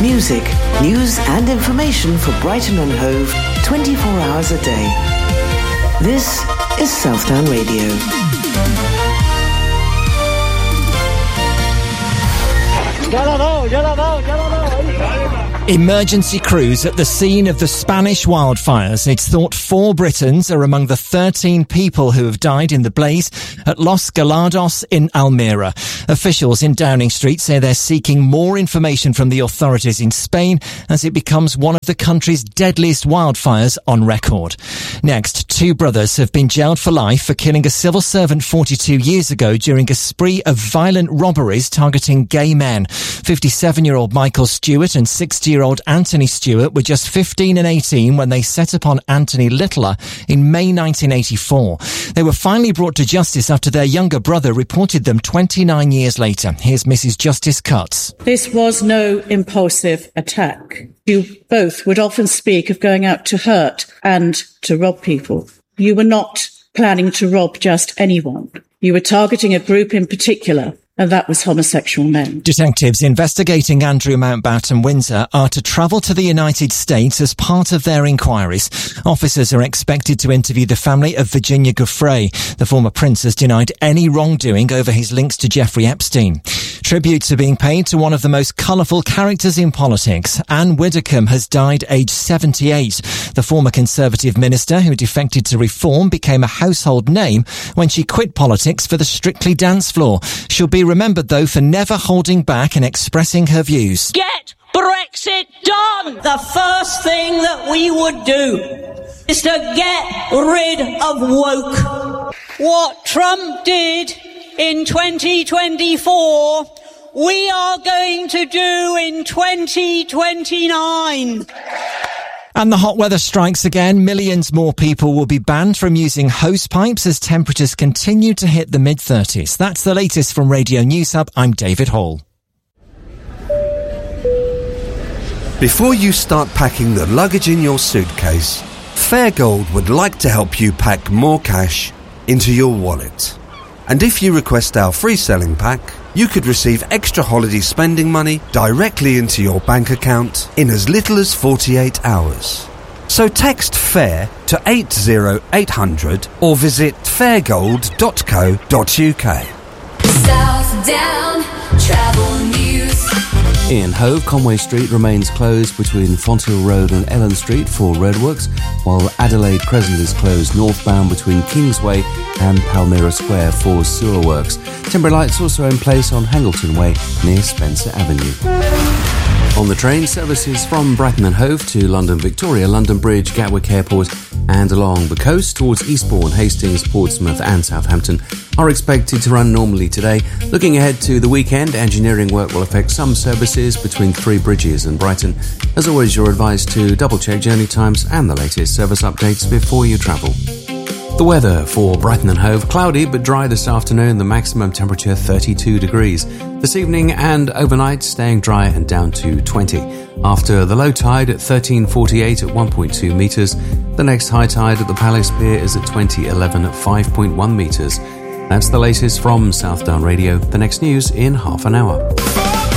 Music, news and information for Brighton and Hove 24 hours a day. This is Southdown Radio. Emergency crews at the scene of the Spanish wildfires. It's thought 4 Britons are among the 13 people who have died in the blaze at Los Galados in Almeria. Officials in Downing Street say they're seeking more information from the authorities in Spain as it becomes one of the country's deadliest wildfires on record. Next, 2 brothers have been jailed for life for killing a civil servant 42 years ago during a spree of violent robberies targeting gay men. 57-year-old Michael Stewart and 60-year-old Anthony Stewart were just 15 and 18 when they set upon Anthony Littler in May 1984. They were finally brought to justice after their younger brother reported them 29 years later. Here's Mrs. Justice Cutts. This was no impulsive attack. You both would often speak of going out to hurt and to rob people. You were not planning to rob just anyone. You were targeting a group in particular, and that was homosexual men. Detectives investigating Andrew Mountbatten Windsor are to travel to the United States as part of their inquiries. Officers are expected to interview the family of Virginia Giuffre. The former prince has denied any wrongdoing over his links to Jeffrey Epstein. Tributes are being paid to one of the most colourful characters in politics. Anne Widdecombe has died aged 78. The former Conservative minister who defected to Reform became a household name when she quit politics for the Strictly dance floor. She'll be remembered, though, for never holding back and expressing her views. Get Brexit done! The first thing that we would do is to get rid of woke. What Trump did in 2024, we are going to do in 2029. And the hot weather strikes again. Millions more people will be banned from using hose pipes as temperatures continue to hit the mid-30s. That's the latest from Radio News Hub. I'm David Hall. Before you start packing the luggage in your suitcase, Fairgold would like to help you pack more cash into your wallet. And if you request our free selling pack, you could receive extra holiday spending money directly into your bank account in as little as 48 hours. So text FAIR to 80800 or visit fairgold.co.uk. Southdown Travel News. In Hove, Conway Street remains closed between Fonthill Road and Ellen Street for roadworks, while Adelaide Crescent is closed northbound between Kingsway and Palmyra Square for sewer works. Temporary lights also in place on Hangleton Way near Spencer Avenue. On the train, services from Brighton and Hove to London Victoria, London Bridge, Gatwick Airport and along the coast towards Eastbourne, Hastings, Portsmouth and Southampton are expected to run normally today. Looking ahead to the weekend, engineering work will affect some services between Three Bridges and Brighton. As always, you're advised to double-check journey times and the latest service updates before you travel. The weather for Brighton and Hove, cloudy but dry this afternoon, the maximum temperature 32 degrees. This evening and overnight, staying dry and down to 20. After the low tide at 13:48 at 1.2 metres, the next high tide at the Palace Pier is at 20:11 at 5.1 metres. That's the latest from Southdown Radio. The next news in half an hour.